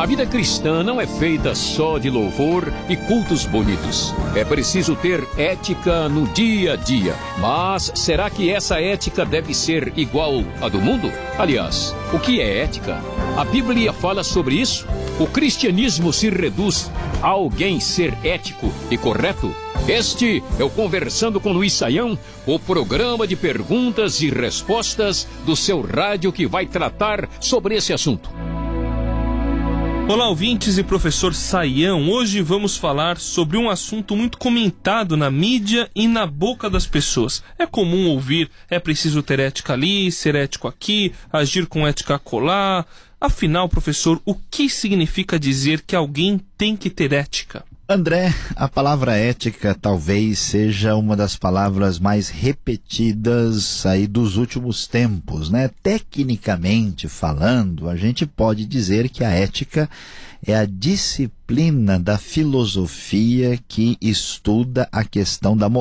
vida cristã não é feita só de louvor e cultos bonitos. É preciso ter ética no dia a dia. Mas será que essa ética deve ser igual à do mundo? Aliás, o que é ética? A Bíblia fala sobre isso? O cristianismo se reduz a alguém ser ético e correto? Este é o Conversando com Luiz Saião, o programa de perguntas e respostas do seu rádio que vai tratar sobre esse assunto. Olá, ouvintes e professor Saião. Hoje vamos falar sobre um assunto muito comentado na mídia e na boca das pessoas. É comum ouvir, é preciso ter ética ali, ser ético aqui, agir com ética acolá. Afinal, professor, o que significa dizer que alguém tem que ter ética? André, a palavra ética talvez seja uma das palavras mais repetidas aí dos últimos tempos, né? Tecnicamente falando, a gente pode dizer que a ética é a disciplina da filosofia que estuda a questão da